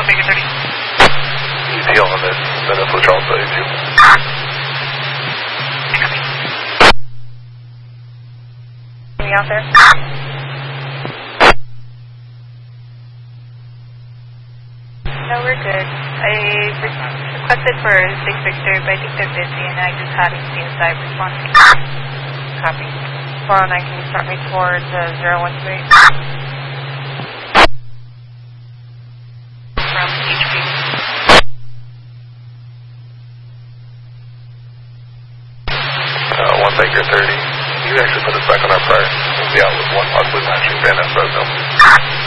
Baker 30. ET on this, Minnesota Charles 32. Me out there? No, we're good. I requested for 6 Victor, but I think they're busy and I just hadn't seen a side responding. Copy. 409, can you start me towards 012? From HP. 1 Baker 30. You actually put us back on our prior. We'll be out with 1 possibly matching Van Ness Fresno.